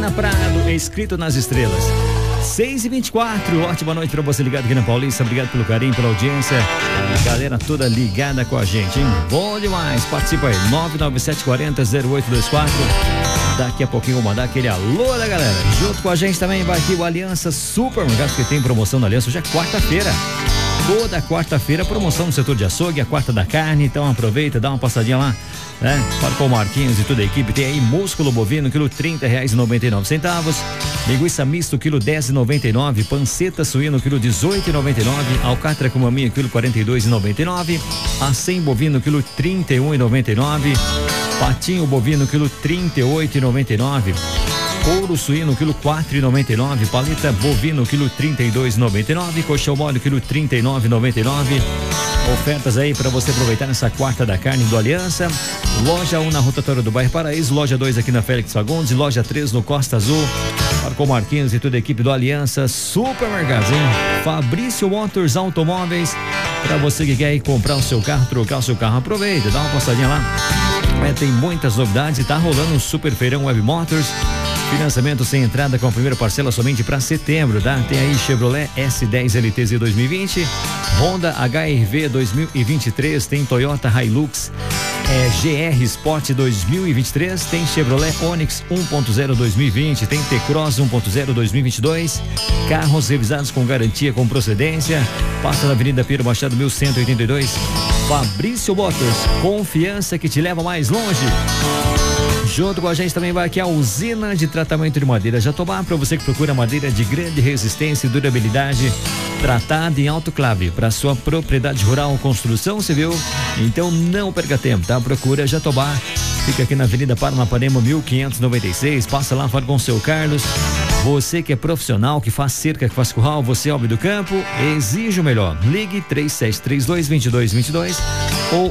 Ana Prado, escrito nas estrelas. 6h24, ótima noite pra você ligado aqui na Paulista, obrigado pelo carinho, pela audiência, galera toda ligada com a gente, hein? Bom demais, participa aí, 997400824, daqui a pouquinho vou mandar aquele alô da galera, junto com a gente também vai aqui o Aliança Supermercado, que tem promoção na Aliança, hoje é quarta-feira. Toda quarta-feira, promoção no setor de açougue, a quarta da carne, então aproveita, dá uma passadinha lá, né? Fala com o Marquinhos e toda a equipe, tem aí músculo bovino, quilo R$30,99, linguiça misto, quilo R$10,99, panceta suíno, quilo R$18,99, alcatra com maminha, quilo R$42,99, acém bovino, quilo R$31,99, patinho bovino, quilo R$38,99, couro suíno, quilo R$4,99, paleta bovino, quilo R$32,99, colchão mole, quilo R$39,99. Ofertas aí para você aproveitar nessa quarta da carne do Aliança. Loja 1 na rotatória do bairro Paraíso, loja 2 aqui na Félix Fagundes e loja 3 no Costa Azul. Marcou Marquinhos e toda a equipe do Aliança Supermercados, hein? Fabrício Motors Automóveis, para você que quer ir comprar o seu carro, trocar o seu carro, aproveita, dá uma passadinha lá. Tem muitas novidades e tá rolando um super feirão Web Motors. Financiamento sem entrada com a primeira parcela somente para setembro, tá? Tem aí Chevrolet S10 LTZ 2020, Honda HR-V 2023, tem Toyota Hilux GR Sport 2023, tem Chevrolet Onix 1.0 2020, tem T-Cross 1.0 2022, carros revisados com garantia com procedência. Passa na Avenida Pedro Machado 1182. Fabrício Motors, confiança que te leva mais longe. Junto com a gente também vai aqui a usina de tratamento de madeira Jatobá, para você que procura madeira de grande resistência e durabilidade, tratada em autoclave para sua propriedade rural ou construção civil. Então não perca tempo, tá? Procura Jatobá, fica aqui na Avenida Paranapanema 1596, passa lá, fala com o seu Carlos. Você que é profissional, que faz cerca, que faz curral, você é homem do campo, exige o melhor. Ligue 3732-2222 ou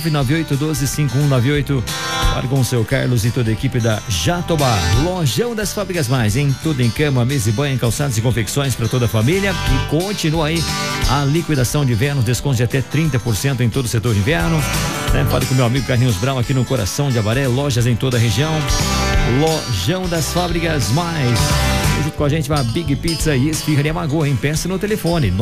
998125198. Fale com o seu Carlos e toda a equipe da Jatobá. Lojão das Fábricas Mais, hein? Tudo em cama, mesa e banho, calçados e confecções para toda a família. E continua aí a liquidação de inverno, desconto de até 30% em todo o setor de inverno. Fale com meu amigo Carlinhos Brown aqui no coração de Avaré, lojas em toda a região. Lojão das Fábricas Mais. Junto com a gente vai a Big Pizza e Esfirraria Magoa, hein? Peça no telefone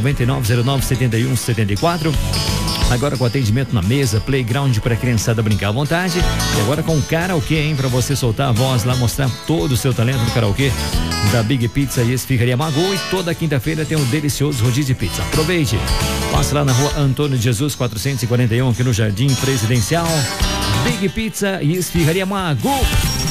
999097174. Agora com atendimento na mesa, playground para criançada brincar à vontade. E agora com karaokê, hein? Para você soltar a voz lá, mostrar todo o seu talento no karaokê da Big Pizza e Esfirraria Magoa. E toda quinta-feira tem um delicioso rodízio de pizza. Aproveite. Passa lá na rua Antônio de Jesus 441, aqui no Jardim Presidencial. Big Pizza e Esfirraria Magoa.